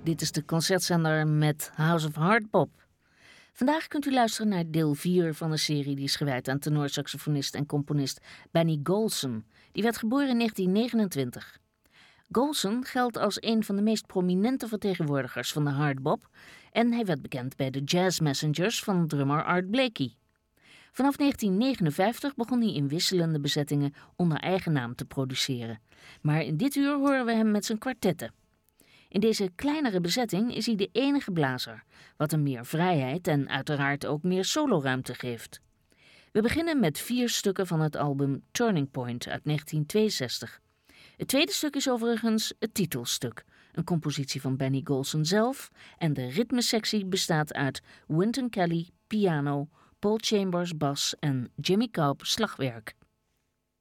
Dit is de concertzender met House of Hardbop. Vandaag kunt u luisteren naar deel 4 van een serie die is gewijd aan tenorsaxofonist en componist Benny Golson. Die werd geboren in 1929. Golson geldt als een van de meest prominente vertegenwoordigers van de hardbop en hij werd bekend bij de Jazz Messengers van drummer Art Blakey. Vanaf 1959 begon hij in wisselende bezettingen onder eigen naam te produceren. Maar in dit uur horen we hem met zijn kwartetten. In deze kleinere bezetting is hij de enige blazer, wat hem meer vrijheid en uiteraard ook meer soloruimte geeft. We beginnen met 4 stukken van het album Turning Point uit 1962. Het tweede stuk is overigens het titelstuk, een compositie van Benny Golson zelf en de ritmesectie bestaat uit Wynton Kelly, piano, Paul Chambers, bas en Jimmy Cobb, slagwerk.